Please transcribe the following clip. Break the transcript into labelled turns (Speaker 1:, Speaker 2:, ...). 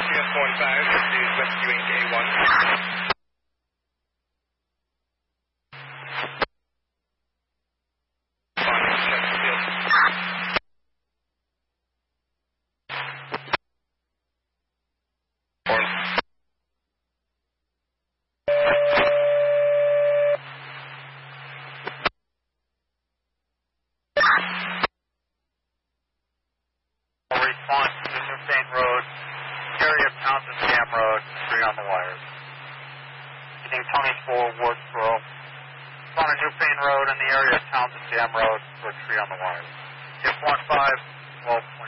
Speaker 1: CS15, this is rescuing A1.
Speaker 2: Response to New Spain Road, area of Townsend Dam Road, 3 on the wires. Getting Tony 4, Wardsboro. On a New Spain Road in the area of Townsend Dam Road, for 3 on the wires. If 15, well,